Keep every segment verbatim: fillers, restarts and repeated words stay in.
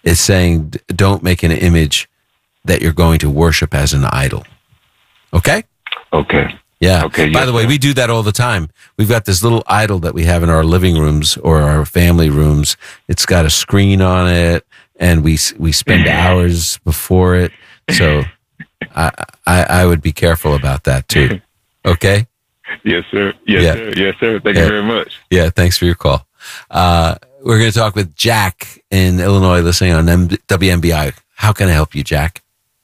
it's saying don't make an image that you're going to worship as an idol. Okay? Okay. Yeah. Okay. By yes, the way, sir. we do that all the time. We've got this little idol that we have in our living rooms or our family rooms. It's got a screen on it, and we we spend hours before it. So I, I I would be careful about that too. Okay? Yes, sir. Yes, Yeah. sir. Yes, sir. Thank Yeah. you very much. Yeah, thanks for your call. Uh, we're going to talk with Jack in Illinois, listening on M- W M B I. How can I help you, Jack?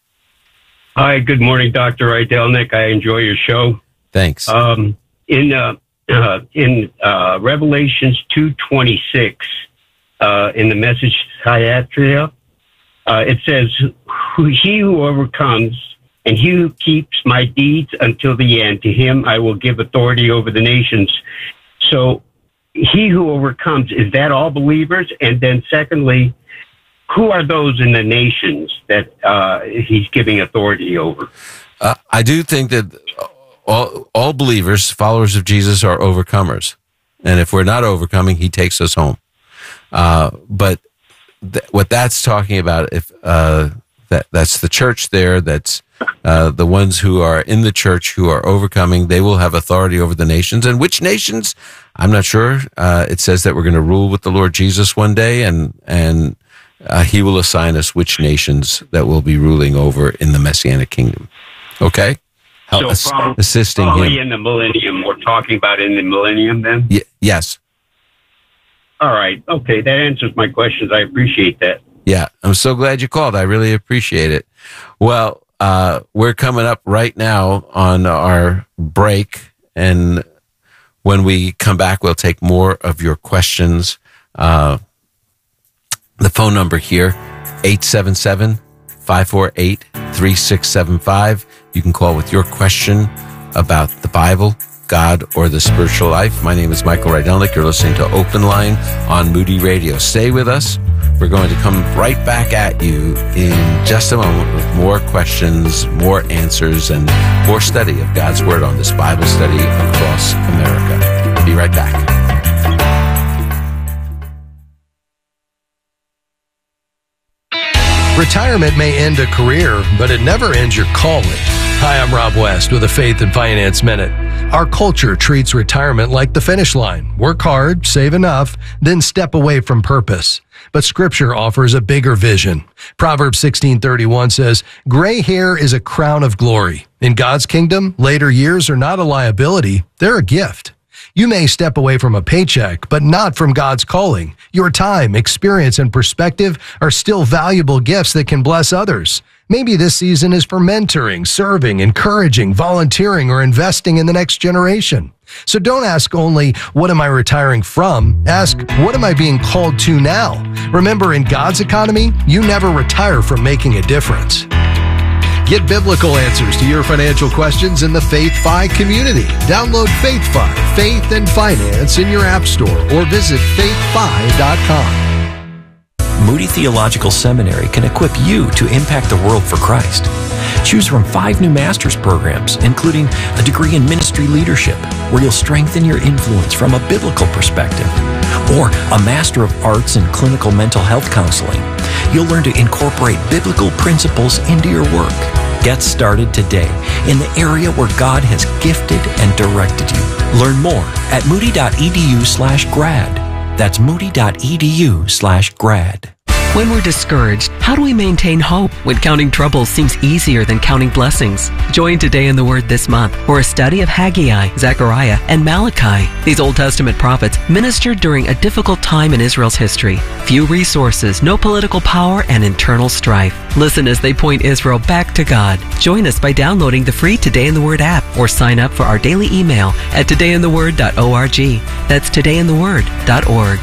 Hi, good morning, Doctor Rydelnik. I enjoy your show. Thanks. Um, in uh, uh, in uh, Revelations two twenty six, uh, in the Message Thyatira, uh, it says, "Who he who overcomes and he who keeps my deeds until the end, to him I will give authority over the nations." So, he who overcomes, is that all believers? And then, secondly, who are those in the nations that uh, he's giving authority over? Uh, I do think that all all believers, followers of Jesus, are overcomers, and if we're not overcoming, He takes us home. Uh, but th- what that's talking about, if uh, that that's the church there, that's uh, the ones who are in the church who are overcoming, they will have authority over the nations. And which nations? I'm not sure. Uh, it says that we're going to rule with the Lord Jesus one day, and and uh, He will assign us which nations that will be ruling over in the Messianic kingdom. Okay. Help So us- probably, assisting probably him. in the millennium. We're talking about in the millennium then? Y- yes. All right. Okay. That answers my questions. I appreciate that. Yeah. I'm so glad you called. I really appreciate it. Well, uh, we're coming up right now on our break. And when we come back, we'll take more of your questions. Uh, the phone number here, eight seven seven, five four eight, three six seven five. You can call with your question about the Bible, God, or the spiritual life. My name is Michael Rydelnik. You're listening to Open Line on Moody Radio. Stay with us. We're going to come right back at you in just a moment with more questions, more answers, and more study of God's Word on this Bible study across America. We'll be right back. Retirement may end a career, but it never ends your calling. Hi, I'm Rob West with a Faith and Finance Minute. Our culture treats retirement like the finish line. Work hard, save enough, then step away from purpose. But Scripture offers a bigger vision. Proverbs sixteen thirty-one says, "Gray hair is a crown of glory." In God's kingdom, later years are not a liability, they're a gift. You may step away from a paycheck, but not from God's calling. Your time, experience, and perspective are still valuable gifts that can bless others. Maybe this season is for mentoring, serving, encouraging, volunteering, or investing in the next generation. So don't ask only, what am I retiring from? Ask, what am I being called to now? Remember, in God's economy, you never retire from making a difference. Get biblical answers to your financial questions in the FaithFi community. Download FaithFi, Faith and Finance in your app store or visit faith fi dot com. Moody Theological Seminary can equip you to impact the world for Christ. Choose from five new master's programs, including a degree in ministry leadership, where you'll strengthen your influence from a biblical perspective, or a Master of Arts in Clinical Mental Health Counseling. You'll learn to incorporate biblical principles into your work. Get started today in the area where God has gifted and directed you. Learn more at moody.edu slash grad. That's moody.edu slash grad. When we're discouraged, how do we maintain hope when counting troubles seems easier than counting blessings? Join Today in the Word this month for a study of Haggai, Zechariah, and Malachi. These Old Testament prophets ministered during a difficult time in Israel's history. Few resources, no political power, and internal strife. Listen as they point Israel back to God. Join us by downloading the free Today in the Word app or sign up for our daily email at today in the word dot org. That's today in the word dot org.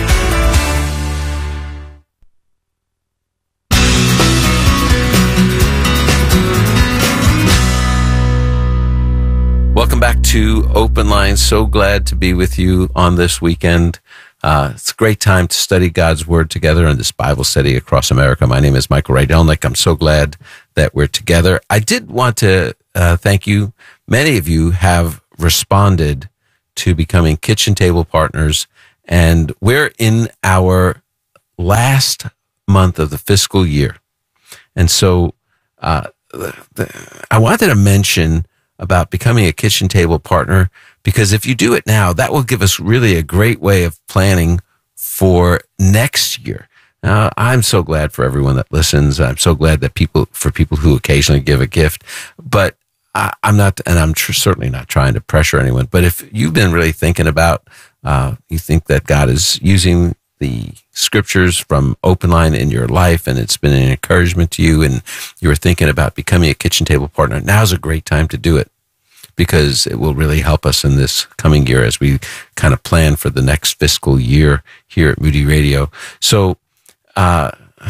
Welcome back to Open Line. So glad to be with you on this weekend. Uh, it's a great time to study God's Word together in this Bible study across America. My name is Michael Rydelnik. I'm so glad that we're together. I did want to uh, thank you. Many of you have responded to becoming kitchen table partners, and we're in our last month of the fiscal year. And so uh, the, the, I wanted to mention about becoming a kitchen table partner, because if you do it now, that will give us really a great way of planning for next year. Now, I'm so glad for everyone that listens. I'm so glad that people, for people who occasionally give a gift, but I, I'm not, and I'm tr- certainly not trying to pressure anyone, but if you've been really thinking about, uh, you think that God is using the scriptures from Open Line in your life, and it's been an encouragement to you, and you were thinking about becoming a kitchen table partner, now's a great time to do it, because it will really help us in this coming year as we kind of plan for the next fiscal year here at Moody Radio. So, uh,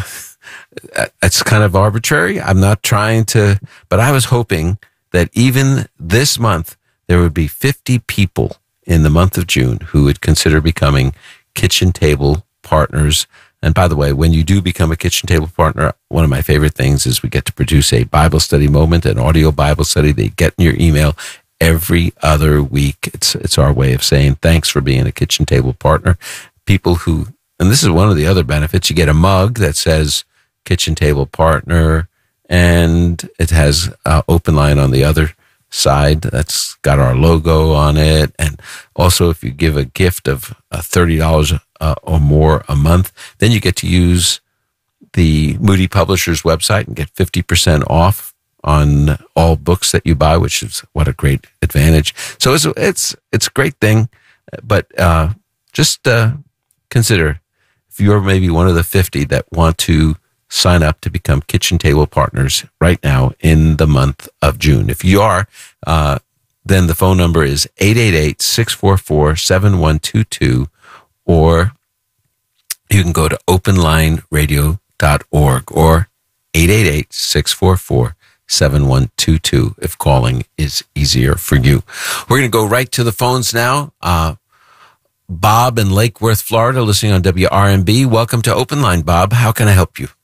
it's kind of arbitrary. I'm not trying to, but I was hoping that even this month, there would be fifty people in the month of June who would consider becoming kitchen table partners. And by the way, when you do become a kitchen table partner, one of my favorite things is we get to produce a Bible study moment, an audio Bible study. They get in your email every other week. It's it's our way of saying thanks for being a kitchen table partner. People who, and this is one of the other benefits, you get a mug that says kitchen table partner, and it has uh, Open Line on the other side that's got our logo on it. And also, if you give a gift of uh, thirty dollars uh, or more a month, then you get to use the Moody Publishers website and get fifty percent off on all books that you buy, which is what a great advantage. So it's it's it's a great thing, but uh, just uh, consider if you're maybe one of the fifty that want to sign up to become kitchen table partners right now in the month of June. If you are, uh, then the phone number is eight eight eight, six four four, seven one two two, or you can go to open line radio dot org or eight eight eight, six four four, seven one two two if calling is easier for you. We're going to go right to the phones now. Uh, Bob in Lake Worth, Florida, listening on W R M B. Welcome to Open Line, Bob. How can I help you?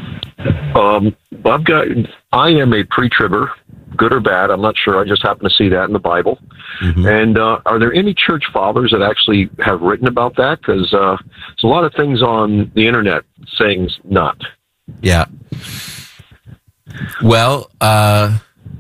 Um, I've got, I am a pre-tribber, good or bad. I'm not sure. I just happen to see that in the Bible. Mm-hmm. And uh, are there any church fathers that actually have written about that? Because uh, there's a lot of things on the internet saying not. Yeah. Well, uh,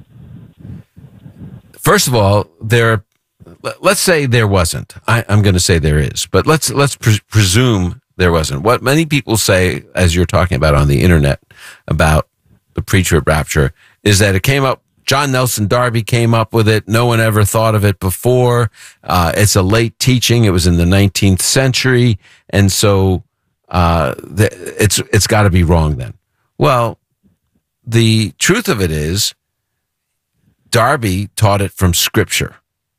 first of all, there. Let's say there wasn't. I, I'm going to say there is, but let's let's pre- presume there wasn't. What many people say, as you're talking about on the internet about the pre-trib rapture, is that it came up. John Nelson Darby came up with it. No one ever thought of it before. Uh, it's a late teaching. It was in the nineteenth century, and so uh, the, it's it's got to be wrong then. Well, the truth of it is, Darby taught it from Scripture.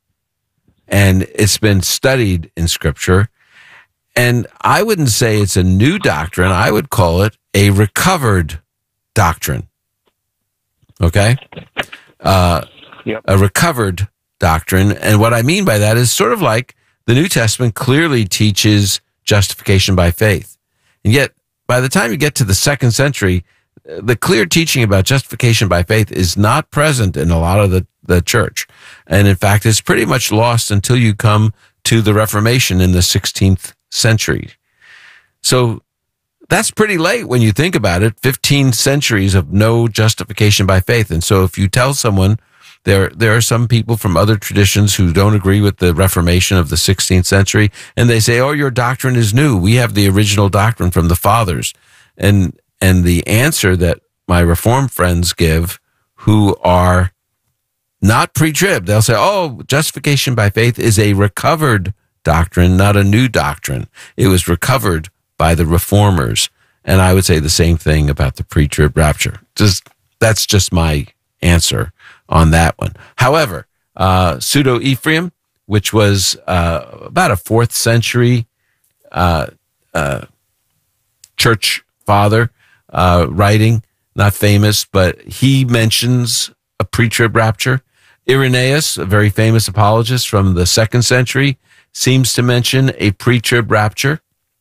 And it's been studied in Scripture. And I wouldn't say it's a new doctrine. I would call it a recovered doctrine. Okay? Uh, yep. A recovered doctrine. And what I mean by that is sort of like the New Testament clearly teaches justification by faith. And yet, by the time you get to the second century, the clear teaching about justification by faith is not present in a lot of the, the church. And in fact, it's pretty much lost until you come to the Reformation in the sixteenth century. So that's pretty late when you think about it, fifteen centuries of no justification by faith. And so if you tell someone, there, there are some people from other traditions who don't agree with the Reformation of the sixteenth century, and they say, oh, your doctrine is new. We have the original doctrine from the fathers. And And the answer that my Reformed friends give, who are not pre-trib, they'll say, oh, justification by faith is a recovered doctrine, not a new doctrine. It was recovered by the Reformers. And I would say the same thing about the pre-trib rapture. Just, that's just my answer on that one. However, uh, Pseudo-Ephraim, which was uh, about a fourth century uh, uh, church father, Uh, writing, not famous, but he mentions a pre-trib rapture. Irenaeus, a very famous apologist from the second century, seems to mention a pre-trib rapture.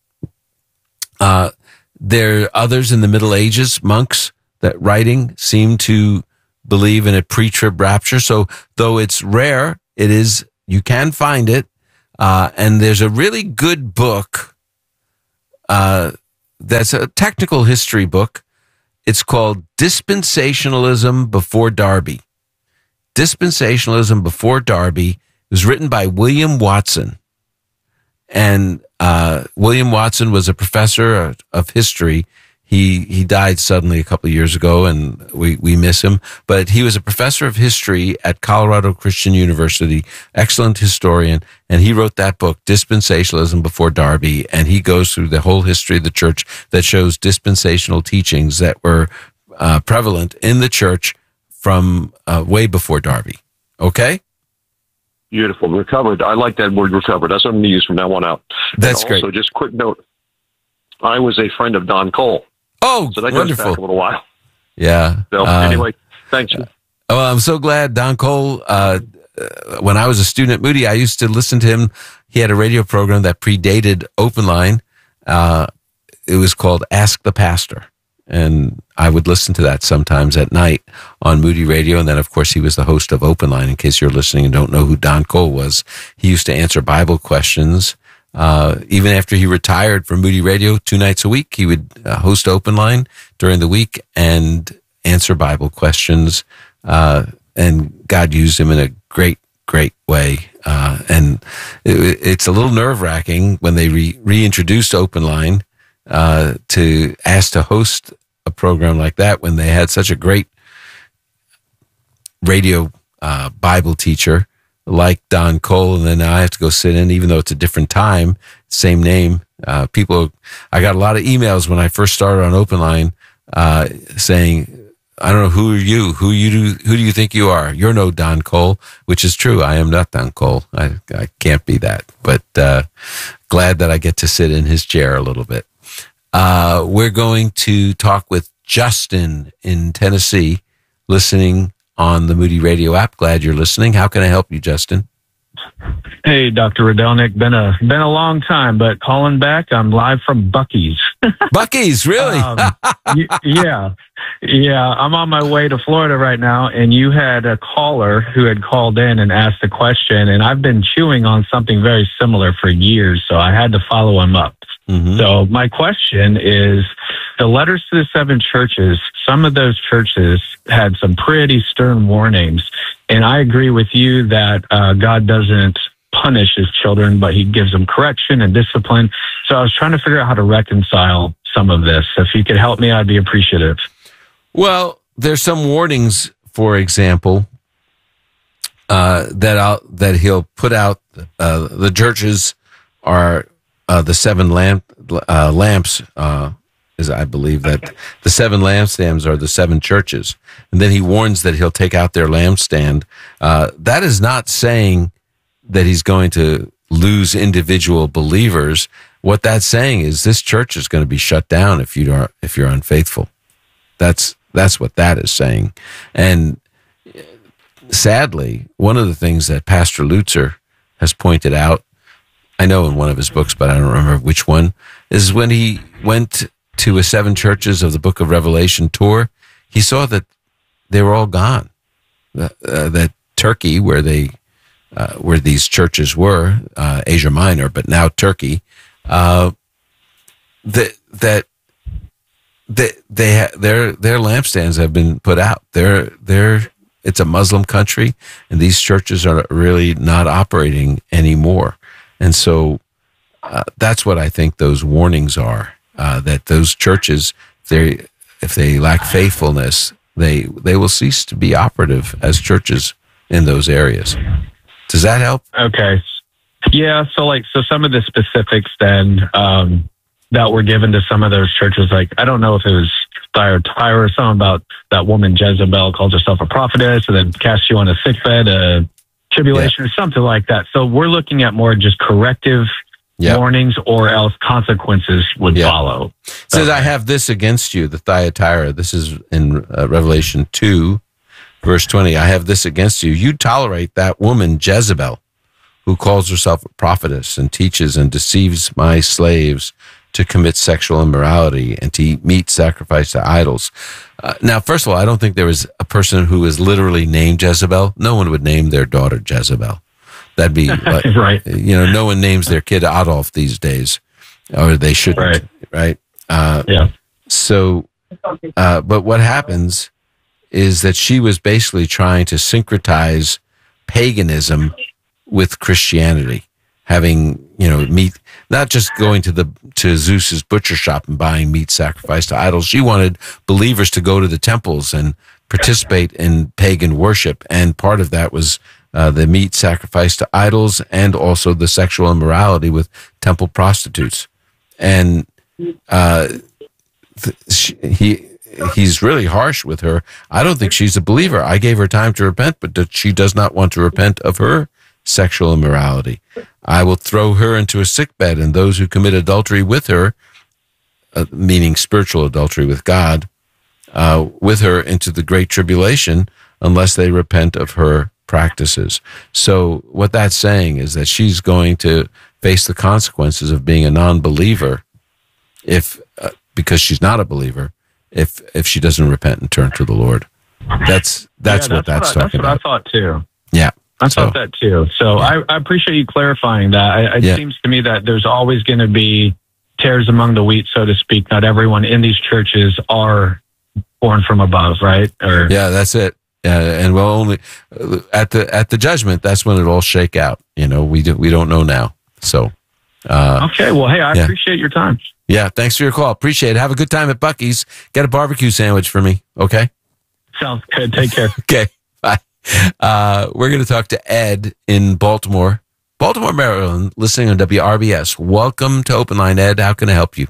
Uh, there are others in the Middle Ages, monks, that writing seem to believe in a pre-trib rapture. So though it's rare, it is, you can find it. Uh, and there's a really good book, uh, that's a technical history book. It's called Dispensationalism Before Darby. Dispensationalism Before Darby. It was written by William Watson. And uh, William Watson was a professor of, of history. He he died suddenly a couple of years ago, and we, we miss him. But he was a professor of history at Colorado Christian University, excellent historian, and he wrote that book, Dispensationalism Before Darby, and he goes through the whole history of the church that shows dispensational teachings that were uh, prevalent in the church from uh, way before Darby. Okay? Beautiful. Recovered. I like that word, recovered. That's what I'm going to use from now on out. That's and also, great. just quick note, I was a friend of Don Cole. Oh, so that wonderful. goes back a little while. Yeah. So uh, anyway, thanks. Uh, well, I'm so glad Don Cole, uh, uh, when I was a student at Moody, I used to listen to him. He had a radio program that predated Open Line. Uh, it was called Ask the Pastor. And I would listen to that sometimes at night on Moody Radio. And then, of course, he was the host of Open Line. In case you're listening and don't know who Don Cole was, he used to answer Bible questions. Uh, even after he retired from Moody Radio, two nights a week, he would uh, host Open Line during the week and answer Bible questions. Uh, and God used him in a great, great way. Uh, and it, it's a little nerve wracking when they re- reintroduced Open Line, uh, to ask to host a program like that when they had such a great radio, uh, Bible teacher like Don Cole, and then now I have to go sit in, even though it's a different time, same name. Uh, people, I got a lot of emails when I first started on Open Line, uh, saying, I don't know, who are you? Who you do, who do you think you are? You're no Don Cole, which is true. I am not Don Cole. I, I can't be that, but, uh, glad that I get to sit in his chair a little bit. Uh, we're going to talk with Justin in Tennessee, listening on the Moody Radio app. Glad you're listening. How can I help you, Justin? Hey, Doctor Radelnik. Been a been a long time, but calling back. I'm live from Buc-ee's. Buc-ee's, really? um, y- yeah, yeah. I'm on my way to Florida right now, and you had a caller who had called in and asked a question, and I've been chewing on something very similar for years, so I had to follow him up. Mm-hmm. So my question is, the letters to the seven churches, some of those churches had some pretty stern warnings. And I agree with you that uh, God doesn't punish his children, but he gives them correction and discipline. So I was trying to figure out how to reconcile some of this. If you could help me, I'd be appreciative. Well, there's some warnings, for example, uh, that I'll, that he'll put out. Uh, the churches are uh, the seven lamp uh, lamps. Uh, is I believe that the seven lampstands are the seven churches, and then he warns that he'll take out their lampstand. Uh, that is not saying that he's going to lose individual believers. What that's saying is this church is going to be shut down if you are if you're unfaithful. That's that's what that is saying. And sadly, one of the things that Pastor Lutzer has pointed out, I know in one of his books, but I don't remember which one, is when he went to a seven churches of the Book of Revelation tour, he saw that they were all gone. Uh, uh, that Turkey, where they uh, where these churches were, uh, Asia Minor, but now Turkey, uh, that that they they ha- their their lampstands have been put out. They're they're it's a Muslim country, and these churches are really not operating anymore. And so uh, that's what I think those warnings are. Uh, that those churches, if they if they lack faithfulness, they they will cease to be operative as churches in those areas. Does that help? Okay. Yeah. So, like, so some of the specifics then um, that were given to some of those churches, like, I don't know if it was Thyatira or something about that woman Jezebel calls herself a prophetess and then casts you on a sickbed, a tribulation, yeah. or something like that. So we're looking at more just corrective. Yep. Warnings, or else consequences would yep. follow. It says, okay. I have this against you, the Thyatira. This is in uh, Revelation two, verse twenty. I have this against you. You tolerate that woman, Jezebel, who calls herself a prophetess and teaches and deceives my slaves to commit sexual immorality and to eat meat sacrificed to idols. Uh, now, first of all, I don't think there was a person who is literally named Jezebel. No one would name their daughter Jezebel. That'd be like, right. You know, no one names their kid Adolf these days, or they shouldn't, right? right? Uh, Yeah. So, uh, but what happens is that she was basically trying to syncretize paganism with Christianity, having, you know, meat, not just going to the, to Zeus's butcher shop and buying meat sacrificed to idols. She wanted believers to go to the temples and participate in pagan worship. And part of that was uh, the meat sacrificed to idols and also the sexual immorality with temple prostitutes. And, uh, th- he, he's really harsh with her. I don't think she's a believer. I gave her time to repent, but that she does not want to repent of her sexual immorality. I will throw her into a sickbed, and those who commit adultery with her, uh, meaning spiritual adultery with God, uh, with her into the great tribulation, unless they repent of her practices. So what that's saying is that she's going to face the consequences of being a non-believer if, uh, because she's not a believer, if if she doesn't repent and turn to the Lord. That's that's yeah, what that's, that's what I, talking that's about. what I thought too. Yeah. I So- thought that too. So Yeah. I, I appreciate you clarifying that. I, it Yeah. seems to me that there's always going to be tares among the wheat, so to speak. Not everyone in these churches are born from above, right? Or Yeah, that's it. Uh, and we'll only at the at the judgment. That's when it'll all shake out. You know, we do, we don't know now. So, uh, Okay. Well, hey, I Yeah. appreciate your time. yeah. Thanks for your call. Appreciate it. Have a good time at Buc-ee's. Get a barbecue sandwich for me. Okay. Sounds good. Take care. Okay. Bye. Uh, we're going to talk to Ed in Baltimore, Baltimore, Maryland, listening on W R B S. Welcome to Open Line, Ed. How can I help you?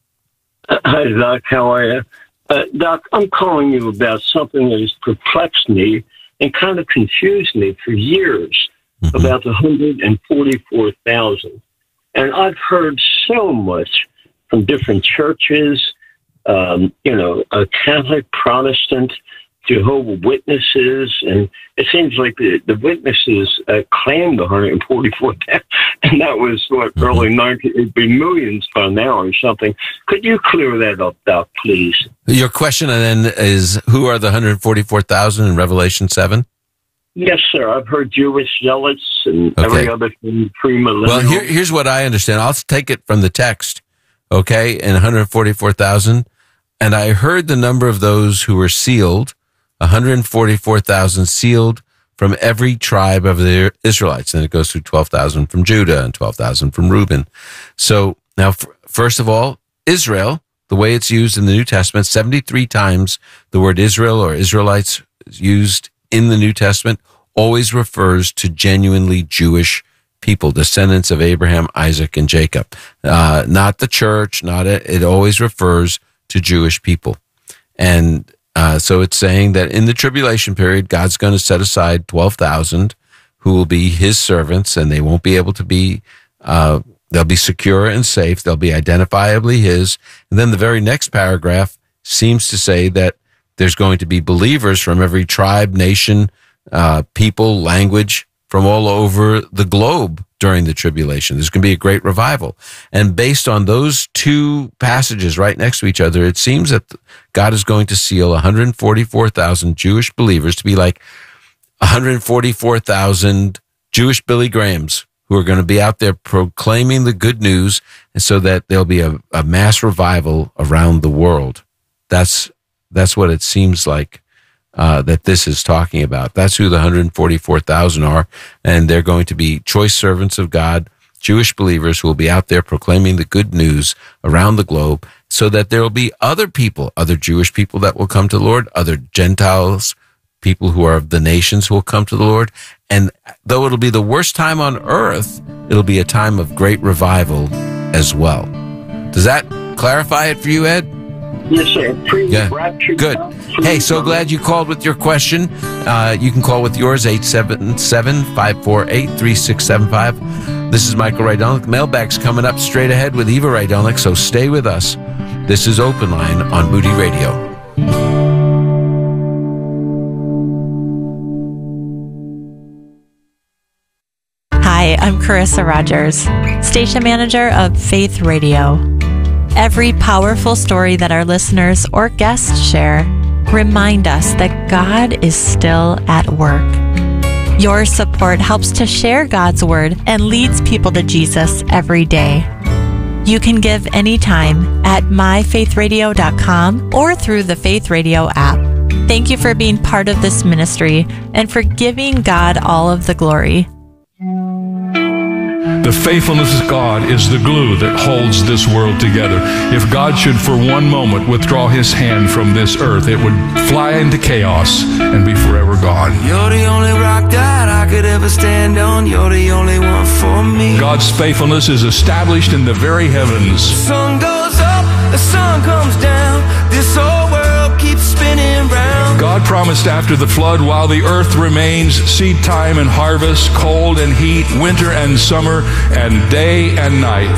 Hi, Doc. How are you? Uh, Doc, I'm calling you about something that has perplexed me and kind of confused me for years Mm-hmm. about the one hundred forty-four thousand. And I've heard so much from different churches, um, you know, a Catholic, Protestant, Jehovah's Witnesses, and it seems like the, the witnesses uh, claimed the one hundred forty-four thousand, and that was, what, Mm-hmm. early nineteen, it'd be millions by now or something. Could you clear that up, Doc, please? Your question then is, who are the one hundred forty-four thousand in Revelation seven? Yes, sir. I've heard Jewish zealots and Okay. every other thing premillennial. Well, here, here's what I understand. I'll take it from the text, okay, in one hundred forty-four thousand. And I heard the number of those who were sealed, one hundred forty-four thousand sealed from every tribe of the Israelites. And it goes through twelve thousand from Judah and twelve thousand from Reuben. So now, f- first of all, Israel, the way it's used in the New Testament, seventy-three times the word Israel or Israelites is used in the New Testament always refers to genuinely Jewish people, descendants of Abraham, Isaac, and Jacob. Uh, not the church, not it. It always refers to Jewish people. And uh, so it's saying that in the tribulation period, God's going to set aside twelve thousand who will be his servants, and they won't be able to be, uh, they'll be secure and safe. They'll be identifiably his. And then the very next paragraph seems to say that there's going to be believers from every tribe, nation, uh, people, language from all over the globe during the tribulation. There's going to be a great revival. And based on those two passages right next to each other, it seems that God is going to seal one hundred forty-four thousand Jewish believers to be like one hundred forty-four thousand Jewish Billy Grahams who are going to be out there proclaiming the good news, and so that there'll be a, a mass revival around the world. That's That's what it seems like uh, that this is talking about. That's who the one hundred forty-four thousand are, and they're going to be choice servants of God, Jewish believers who will be out there proclaiming the good news around the globe, so that there will be other people, other Jewish people that will come to the Lord, other Gentiles, people who are of the nations who will come to the Lord. And though it'll be the worst time on earth, it'll be a time of great revival as well. Does that clarify it for you, Ed? Yes, sir. Yeah. Good. Hey, so glad you called with your question. Uh, you can call with yours, eight seven seven, five four eight, three six seven five. This is Michael Rydelnik. Mailbag's coming up straight ahead with Eva Rydelnik, so stay with us. This is Open Line on Moody Radio. Hi, I'm Carissa Rogers, station manager of Faith Radio. Every powerful story that our listeners or guests share remind us that God is still at work. Your support helps to share God's word and leads people to Jesus every day. You can give anytime at my faith radio dot com or through the Faith Radio app. Thank you for being part of this ministry and for giving God all of the glory. The faithfulness of God is the glue that holds this world together. If God should for one moment withdraw his hand from this earth, it would fly into chaos and be forever gone. You're the only rock that I could ever stand on. You're the only one for me. God's faithfulness is established in the very heavens. The sun goes up, the sun comes down. This whole world keeps spinning round. God promised after the flood, while the earth remains, seed time and harvest, cold and heat, winter and summer, and day and night,